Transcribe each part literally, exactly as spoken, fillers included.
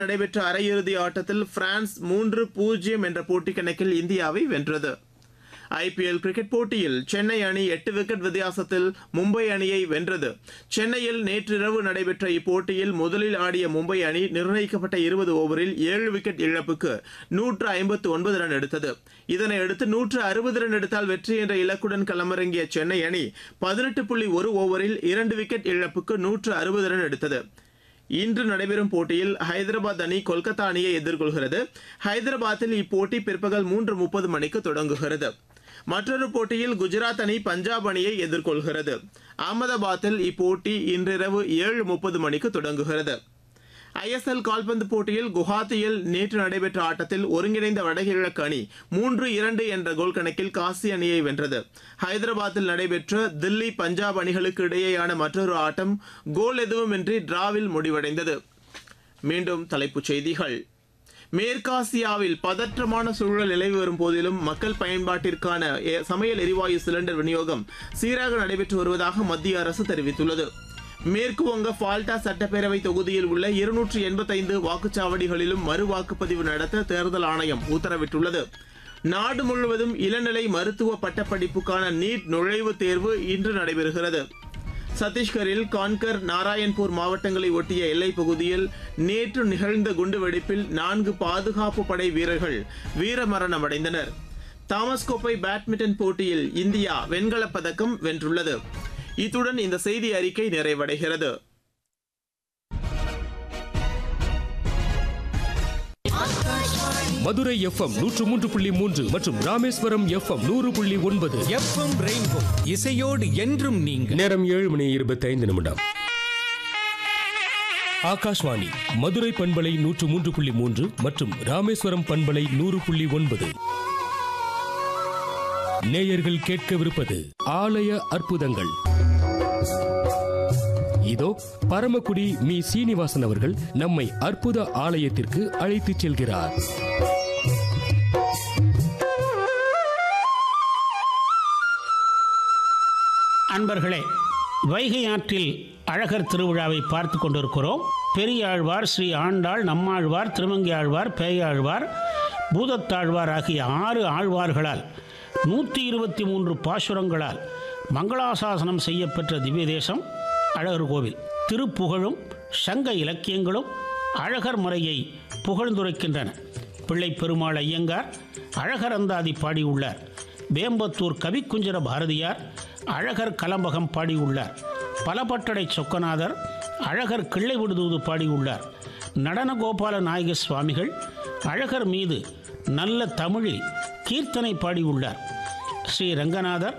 நடைபெற்ற அரையிறுதி ஆட்டத்தில் பிரான்ஸ் மூன்று பூஜ்ஜியம் என்ற போட்டி கணக்கில் இந்தியாவை வென்றது. ஐபிஎல் கிரிக்கெட் போட்டியில் சென்னை அணி எட்டு விக்கெட் வித்தியாசத்தில் மும்பை அணியை வென்றது. சென்னையில் நேற்றிரவு நடைபெற்ற இப்போட்டியில் முதலில் ஆடிய மும்பை அணி நிர்ணயிக்கப்பட்ட இருபது ஓவரில் ஏழு விக்கெட் இழப்புக்கு நூற்று ஐம்பத்து ஒன்பது ரன் எடுத்தது. இதனையடுத்து நூற்று அறுபது ரன் எடுத்தால் வெற்றி என்ற இலக்குடன் களமிறங்கிய சென்னை அணி பதினெட்டு புள்ளி ஒரு ஓவரில் இரண்டு விக்கெட் இழப்புக்கு நூற்று அறுபது ரன் எடுத்தது. இன்று நடைபெறும் போட்டியில் ஹைதராபாத் அணி கொல்கத்தா அணியை எதிர்கொள்கிறது. ஹைதராபாத்தில் இப்போட்டி பிற்பகல் மூன்று முப்பது மணிக்கு தொடங்குகிறது. மற்றொரு போட்டியில் குஜராத் அணி பஞ்சாப் அணியை எதிர்கொள்கிறது. அகமதாபாத்தில் இப்போட்டி இன்றிரவு ஏழு முப்பது மணிக்கு தொடங்குகிறது. ஐஎஸ்எல் கால்பந்து போட்டியில் குவஹாத்தியில் நேற்று நடைபெற்ற ஆட்டத்தில் ஒருங்கிணைந்த வடகிழக்கு அணி மூன்று இரண்டு என்ற கோல் கணக்கில் காசி அணியை வென்றது. ஹைதராபாத்தில் நடைபெற்ற தில்லி பஞ்சாப் அணிகளுக்கு இடையேயான மற்றொரு ஆட்டம் கோல் எதுவுமின்றி டிராவில் முடிவடைந்தது. மீண்டும் தலைப்புச் செய்திகள். மேற்காசியாவில் பதற்றமான சூழல் நிலவி வரும் போதிலும் மக்கள் பயன்பாட்டிற்கான சமையல் எரிவாயு சிலிண்டர் விநியோகம் சீராக நடைபெற்று வருவதாக மத்திய அரசு தெரிவித்துள்ளது. மேற்கு வங்க ஃபால்டா சட்டப்பேரவை தொகுதியில் உள்ள இருநூற்று எண்பத்தைந்து வாக்குச்சாவடிகளிலும் மறு வாக்குப்பதிவு நடத்த தேர்தல் ஆணையம் உத்தரவிட்டுள்ளது. நாடு முழுவதும் இளநிலை மருத்துவ பட்டப்படிப்புக்கான நீட் நுழைவுத் தேர்வு இன்று நடைபெறுகிறது. சத்தீஸ்கரில் கான்கர், நாராயண்பூர் மாவட்டங்களை ஒட்டிய எல்லைப் பகுதியில் நேற்று நிகழ்ந்த குண்டுவெடிப்பில் நான்கு பாதுகாப்பு படை வீரர்கள் வீரமரணமடைந்தனர். தாமஸ் கோப்பை பேட்மிண்டன் போட்டியில் இந்தியா வெண்கலப் பதக்கம் வென்றுள்ளது. இத்துடன் இந்த செய்தி அறிக்கை நிறைவடைகிறது. மதுரை எஃப்எம் நூற்று மூன்று புள்ளி மூன்று மற்றும் ராமேஸ்வரம் எஃப்எம் நூறு புள்ளி ஒன்பது. எஃப்எம் ரெயின்போ இசையோடு என்றும் நீங்க. நேரம் ஏழு மணி இருபத்தி ஐந்து நிமிடம். ஆகாஷ்வாணி மதுரை பண்பலை நூற்று மூன்று புள்ளி மூன்று மற்றும் ராமேஸ்வரம் பண்பலை நூறு புள்ளி ஒன்பது. நேயர்கள் கேட்கவிருப்பது ஆலய அற்புதங்கள். இதோ பரமக்குடி மீ சீனிவாசன் அவர்கள் நம்மை அற்புத ஆலயத்திற்கு அழைத்துச் செல்கிறார். அன்பர்களே, வைகை ஆற்றில் அழகர் திருவிழாவை பார்த்து கொண்டிருக்கிறோம். பெரியாழ்வார், ஸ்ரீ ஆண்டாள், நம்மாழ்வார், திருமங்கை ஆழ்வார், பேயாழ்வார், பூதத்தாழ்வார் ஆகிய ஆறு ஆழ்வார்களால் நூற்றி இருபத்தி மூன்று பாசுரங்களால் மங்களாசாசனம் செய்யப்பெற்ற திவ்ய தேசம் அழகர் கோவில். திருப்புகழும் சங்க இலக்கியங்களும் அழகர் முறையை புகழ்ந்துரைக்கின்றன. பிள்ளை பெருமாள் ஐயங்கார் அழகர் அந்தாதி பாடியுள்ளார். வேம்பத்தூர் கவிக்குஞ்சர பாரதியார் அழகர் கலம்பகம் பாடியுள்ளார். பலபட்டடை சொக்கநாதர் அழகர் கிள்ளை விடுதூது பாடியுள்ளார். நடன கோபால நாயக சுவாமிகள் அழகர் மீது நல்ல தமிழில் கீர்த்தனை பாடியுள்ளார். ஸ்ரீ ரங்கநாதர்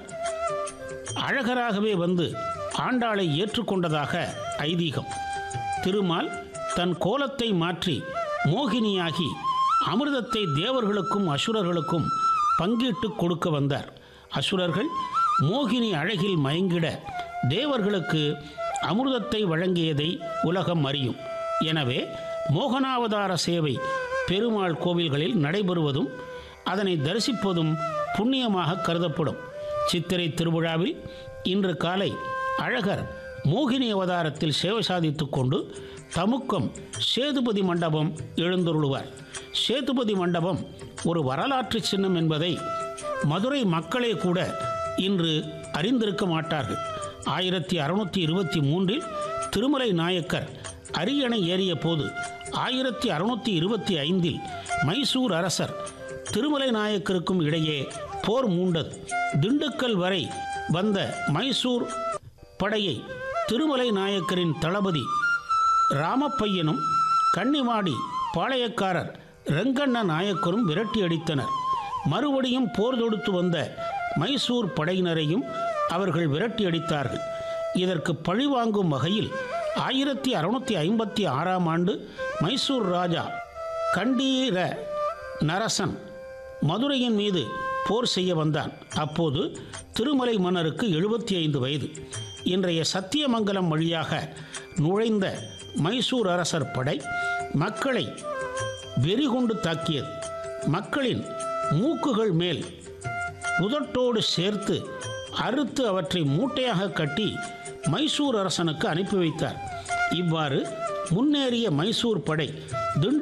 அழகராகவே வந்து ஆண்டாளை ஏற்றுக்கொண்டதாக ஐதீகம். திருமால் தன் கோலத்தை மாற்றி மோகினியாகி அமிர்தத்தை தேவர்களுக்கும் அசுரர்களுக்கும் பங்கிட்டு கொடுக்க வந்தார். அசுரர்கள் மோகினி அழகில் மயங்கிட தேவர்களுக்கு அமிர்தத்தை வழங்கியதை உலகம் அறியும். எனவே மோகனாவதார சேவை பெருமாள் கோவில்களில் நடைபெறுவதும் அதனை தரிசிப்பதும் புண்ணியமாக கருதப்படும். சித்திரை திருவிழாவில் இன்று காலை அழகர் மோகினி அவதாரத்தில் சேவை சாதித்துக் கொண்டு தமுக்கம் சேதுபதி மண்டபம் எழுந்தருளுவார். சேதுபதி மண்டபம் ஒரு வரலாற்று சின்னம் என்பதை மதுரை மக்களே கூட இன்று அறிந்திருக்க மாட்டார்கள். ஆயிரத்தி அறுநூற்றி இருபத்தி மூன்றில் திருமலை நாயக்கர் அரியணை ஏறிய போது ஆயிரத்தி அறுநூற்றி இருபத்தி ஐந்தில் மைசூர் அரசர் திருமலை நாயக்கருக்கும் இடையே போர் மூண்டது. திண்டுக்கல் வரை வந்த மைசூர் படையை திருமலை நாயக்கரின் தளபதி ராமப்பையனும் கன்னிமாடி பாளையக்காரர் ரெங்கண்ண நாயக்கரும் விரட்டி அடித்தனர். மறுபடியும் போர் தொடுத்து வந்த மைசூர் படையினரையும் அவர்கள் விரட்டி அடித்தார்கள். இதற்கு பழிவாங்கும் வகையில் ஆயிரத்தி அறுநூற்றி ஐம்பத்தி ஆறாம் ஆண்டு மைசூர் ராஜா கண்டீர நரசன் மதுரையின் மீது போர் செய்ய வந்தான். அப்போது திருமலை மன்னருக்கு எழுபத்தி ஐந்து வயது. இன்றைய சத்தியமங்கலம் வழியாக நுழைந்த மைசூர் அரசர் படை மக்களை வெறிகொண்டு தாக்கியது. மக்களின் மூக்குகள் மேல் உதட்டோடு சேர்த்து அறுத்து அவற்றை மூட்டையாக கட்டி மைசூர் அரசனுக்கு அனுப்பி வைத்தார். இவ்வாறு முன்னேறிய மைசூர் படை திண்டு